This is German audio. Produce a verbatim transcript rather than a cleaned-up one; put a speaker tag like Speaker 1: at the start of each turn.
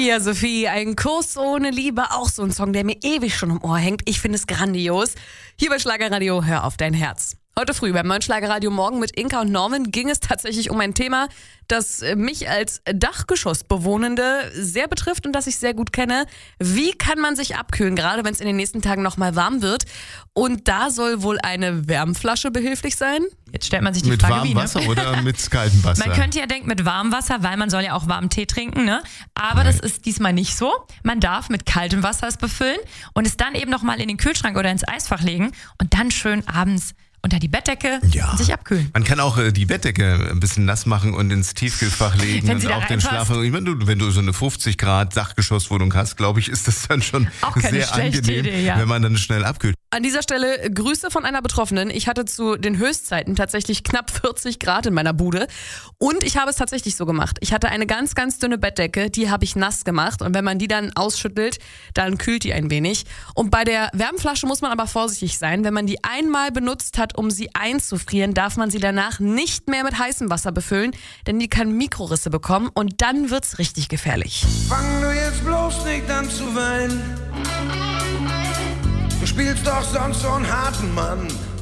Speaker 1: Mia Sophie, ein Kuss ohne Liebe, auch so ein Song, der mir ewig schon im Ohr hängt. Ich finde es grandios. Hier bei Schlagerradio, hör auf dein Herz. Heute früh beim neuen Schlagerradio Morgen mit Inka und Norman ging es tatsächlich um ein Thema, das mich als Dachgeschossbewohnende sehr betrifft und das ich sehr gut kenne. Wie kann man sich abkühlen, gerade wenn es in den nächsten Tagen nochmal warm wird? Und da soll wohl eine Wärmflasche behilflich sein?
Speaker 2: Jetzt stellt man sich die
Speaker 3: mit
Speaker 2: Frage,
Speaker 3: warmem
Speaker 2: wie, ne?
Speaker 3: Wasser oder mit kaltem Wasser?
Speaker 2: Man könnte ja denken mit warmem Wasser, weil man soll ja auch warmen Tee trinken, ne? Aber Nein. das ist diesmal nicht so. Man darf mit kaltem Wasser es befüllen und es dann eben nochmal in den Kühlschrank oder ins Eisfach legen und dann schön abends unter die Bettdecke
Speaker 3: ja.
Speaker 2: und sich abkühlen.
Speaker 3: Man kann auch äh, die Bettdecke ein bisschen nass machen und ins Tiefkühlfach legen
Speaker 2: wenn
Speaker 3: und
Speaker 2: sie da
Speaker 3: auch den
Speaker 2: reinpasst.
Speaker 3: Schlaf. Wenn du, wenn du so eine fünfzig Grad Dachgeschosswohnung hast, glaube ich, ist das dann schon
Speaker 2: auch keine
Speaker 3: sehr
Speaker 2: schlechte
Speaker 3: angenehm,
Speaker 2: Idee, ja.
Speaker 3: wenn man dann schnell abkühlt.
Speaker 1: An dieser Stelle Grüße von einer Betroffenen. Ich hatte zu den Höchstzeiten tatsächlich knapp vierzig Grad in meiner Bude. Und ich habe es tatsächlich so gemacht. Ich hatte eine ganz, ganz dünne Bettdecke, die habe ich nass gemacht. Und wenn man die dann ausschüttelt, dann kühlt die ein wenig. Und bei der Wärmflasche muss man aber vorsichtig sein. Wenn man die einmal benutzt hat, um sie einzufrieren, darf man sie danach nicht mehr mit heißem Wasser befüllen, denn die kann Mikrorisse bekommen und dann wird's richtig gefährlich.
Speaker 4: Fang du jetzt bloß nicht an zu weinen. Du spielst doch sonst so einen harten Mann.